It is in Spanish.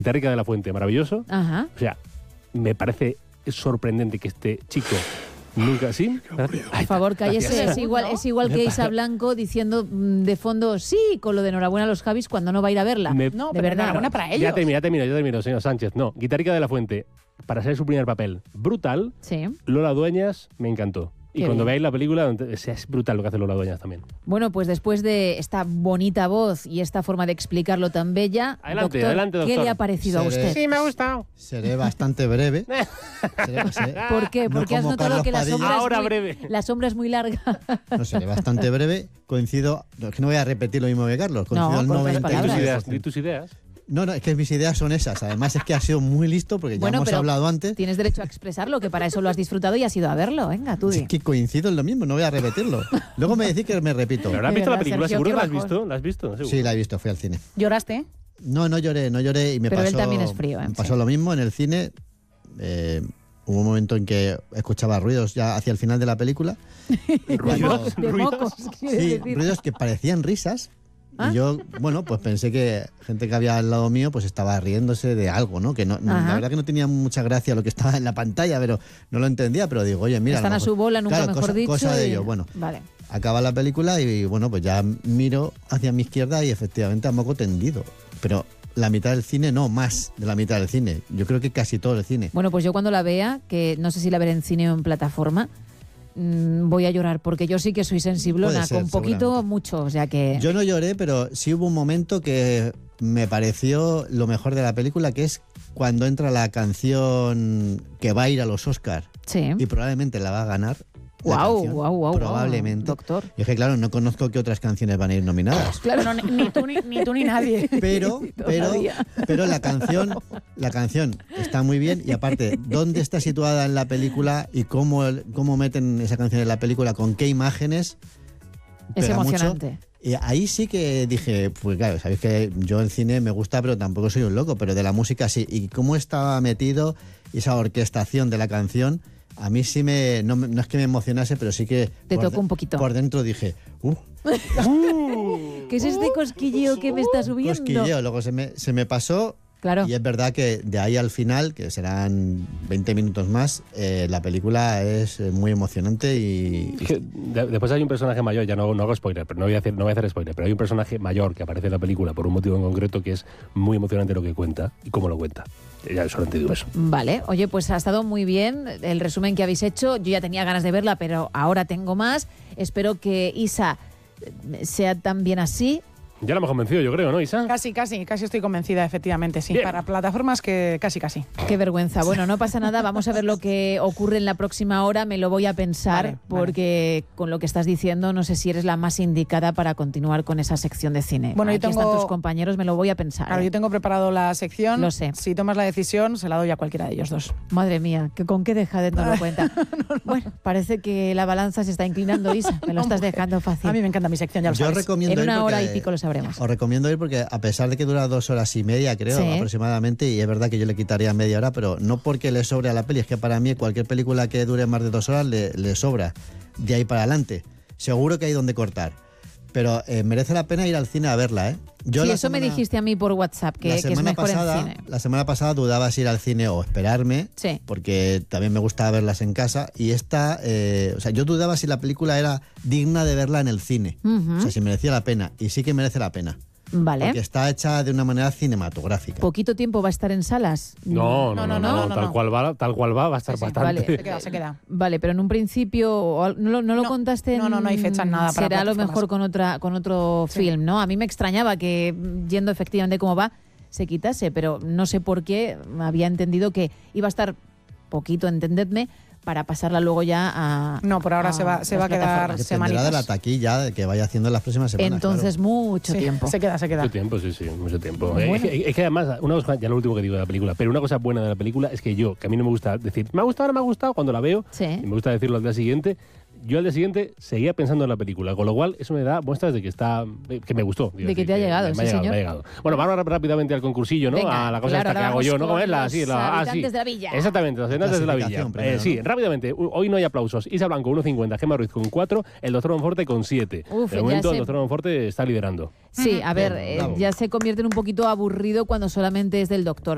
Guitarrica de la Fuente, maravilloso. Ajá. O sea, me parece sorprendente que este chico nunca... ¿Sí? Por favor, cállese. Es igual que Isa Blanco diciendo de fondo sí con lo de enhorabuena a los Javis cuando no va a ir a verla. No, de verdad. Enhorabuena para ellos. Ya termino, señor Sánchez. No, Guitarrica de la Fuente, para ser su primer papel, brutal. Sí. Lola Dueñas, me encantó. Y Qué cuando bien. veáis la película, es brutal lo que hace Lola Dueñas también. Bueno, pues después de esta bonita voz y esta forma de explicarlo tan bella, Adelante, doctor, ¿qué le ha parecido a usted? Sí, me ha gustado. Seré bastante breve. ¿Por qué? No Porque has como notado Carlos que Padilla. la sombra es muy larga. No, seré bastante breve. Coincido, no, es que no voy a repetir lo mismo que Carlos. Coincido al con otras 90%. palabras. ¿Y tus ideas? No, es que mis ideas son esas. Además es que ha sido muy listo porque ya hemos pero hablado antes. tienes derecho a expresarlo, que para eso lo has disfrutado y has ido a verlo. Venga, tú di. Es que coincido en lo mismo, no voy a repetirlo. Luego me decís que me repito. ¿Pero has De visto la verdad, película? Sergio, ¿Seguro que qué la has bajón. visto? ¿La has visto? Seguro. Sí, la he visto, fui al cine. ¿Lloraste? No lloré y me Pero pasó... él también es frío, Me sí. pasó lo mismo en el cine. Hubo un momento en que escuchaba ruidos ya hacia el final de la película. ¿Ruidos? De mocos, quieres Sí, decir. ruidos que parecían risas. ¿Ah? Y yo, bueno, pues pensé que gente que había al lado mío pues estaba riéndose de algo, ¿no? Que no, Ajá. la verdad que no tenía mucha gracia lo que estaba en la pantalla, pero no lo entendía, pero digo, oye, mira... Están lo a mejor- su bola, nunca claro, mejor dicho. cosa de y- ello, bueno. Vale. Acaba la película y bueno, pues ya miro hacia mi izquierda y efectivamente a moco tendido. Pero la mitad del cine, no, más de la mitad del cine. Yo creo que casi todo el cine. Bueno, pues yo cuando la vea, que no sé si la veré en cine o en plataforma, voy a llorar, porque yo sí que soy sensiblona, Puede ser, con poquito, seguramente. mucho, o sea que... Yo no lloré, pero sí hubo un momento que me pareció lo mejor de la película, que es cuando entra la canción que va a ir a los Oscar Sí. y probablemente la va a ganar. la Guau, canción, guau, guau, probablemente. doctor. Y es que claro, no conozco qué otras canciones van a ir nominadas. Claro, no, ni tú ni nadie. Pero la canción está muy bien y aparte, ¿dónde está situada en la película y cómo meten esa canción en la película, con qué imágenes? Es Pega mucho. emocionante. Y ahí sí que dije, pues claro, sabéis que yo el cine me gusta, pero tampoco soy un loco, pero de la música sí. Y cómo estaba metido esa orquestación de la canción, a mí sí no es que me emocionase, pero sí que... Te tocó un poquito. Por dentro dije, ¿Qué es este cosquilleo que me está subiendo? cosquilleo. Luego se me pasó. Claro. Y es verdad que de ahí al final, que serán 20 minutos más, la película es muy emocionante y... Es que después hay un personaje mayor, ya no hago spoiler, pero no voy a hacer spoiler, pero hay un personaje mayor que aparece en la película por un motivo en concreto que es muy emocionante lo que cuenta y cómo lo cuenta. Ya solamente digo eso. Vale, oye, pues ha estado muy bien el resumen que habéis hecho. Yo ya tenía ganas de verla, pero ahora tengo más. Espero que Isa sea también así. Ya la hemos convencido, yo creo, ¿no, Isa? Casi estoy convencida, efectivamente, sí. Bien. Para plataformas que casi. Qué vergüenza. Bueno, no pasa nada. Vamos a ver lo que ocurre en la próxima hora. Me lo voy a pensar Vale. porque con lo que estás diciendo no sé si eres la más indicada para continuar con esa sección de cine. Bueno, yo Aquí tengo- están tus compañeros, me lo voy a pensar. Claro, ¿eh? yo tengo preparado la sección. Lo sé. Si tomas la decisión, se la doy a cualquiera de ellos dos. Madre mía, ¿con qué dejadez no lo cuenta? Bueno, parece que la balanza se está inclinando, Isa. Me lo estás dejando fácil. A mí me encanta mi sección, ya lo Yo sabes. recomiendo En ir una hora porque- y pico lo sabremos. Os recomiendo ir porque a pesar de que dura 2 horas y media, creo, Sí. aproximadamente, y es verdad que yo le quitaría media hora, pero no porque le sobre a la peli, es que para mí cualquier película que dure más de 2 horas le sobra. De ahí para adelante. Seguro que hay donde cortar. Pero merece la pena ir al cine a verla, ¿eh? Yo Sí, la eso me semana- dijiste a mí por WhatsApp, que la es semana mejor pasada, en cine. La semana pasada dudaba si ir al cine o esperarme, Sí. porque también me gustaba verlas en casa. Y esta, o sea, yo dudaba si la película era digna de verla en el cine. Ujú. O sea, si merecía la pena. Y sí que merece la pena. Vale. Porque está hecha de una manera cinematográfica. ¿Poquito tiempo va a estar en salas? No, No, no. Tal cual va a estar Sí, bastante. vale. Se queda. Vale, pero en un principio no lo No, contaste. no, no hay fecha en nada para Será a lo plataformas. mejor con otro Sí. film, ¿no? A mí me extrañaba que yendo efectivamente cómo va se quitase, pero no sé por qué había entendido que iba a estar poquito, entendedme, para pasarla luego ya a. No, por ahora se va a las quedar plataformas. Dependerá semanitas. de la taquilla que vaya haciendo en las próximas semanas. Entonces mucho Sí, tiempo. Se queda. Mucho tiempo, sí, mucho tiempo. Bueno. Es que además, una cosa, ya lo último que digo de la película, pero una cosa buena de la película es que yo, que a mí no me gusta decir, me ha gustado, ahora me ha gustado, cuando la veo, Sí. y me gusta decirlo al día siguiente, yo al día siguiente seguía pensando en la película, con lo cual eso me da muestras de que que me gustó. De que te ha llegado, me sí, ha llegado, señor. me ha llegado. Bueno, vamos rápidamente al concursillo, ¿no? Venga, a la cosa claro, esta que ahora hago yo, vamos ¿no? ¿Cómo es con la? los Sí, habitantes de la villa. Exactamente, los habitantes de la villa. Clasificación primero, Sí, ¿no? rápidamente, hoy no hay aplausos. Isa Blanco 1,50, Gemma Ruiz con 4, el doctor Monforte con 7. Uf, De ya momento, sé. el doctor Monforte está liderando. Sí, a ver, Bien, bravo. ya se convierte en un poquito aburrido cuando solamente es del doctor.